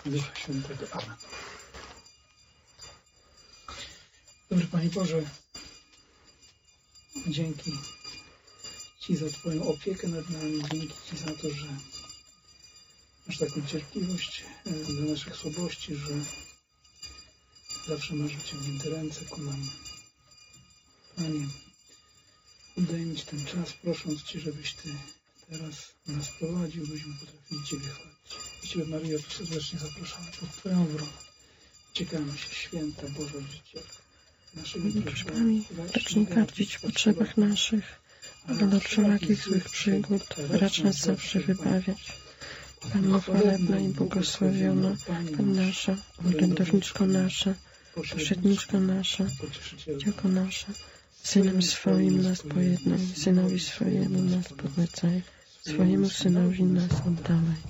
Ducha Świętego. Amen. Dobry Panie Boże, dzięki Ci za Twoją opiekę nad nami, dzięki Ci za to, że masz taką cierpliwość dla naszych słabości, że zawsze masz wyciągnięte ręce ku nam. Panie, oddajmy Ci ten czas, prosząc Cię, żebyś Ty teraz nas prowadził, byśmy potrafili Ciebie chwalić. Ciebie, Maryjo, tu serdecznie zapraszamy pod Twoją obronę. Uciekamy się, święta Boża Życielka. Prośbami racz nie gardzić w potrzebach naszych, ale do wszelakich złych przygód racz nas zawsze wybawiać. Panno chwalebna i błogosławiona, Pan nasza, orędowniczko nasza, pośredniczko nasza, Dziecko nasze, Synem swoim nas pojednaj, Synowi swojemu nas podlecaj, swojemu Synowi nas oddawaj.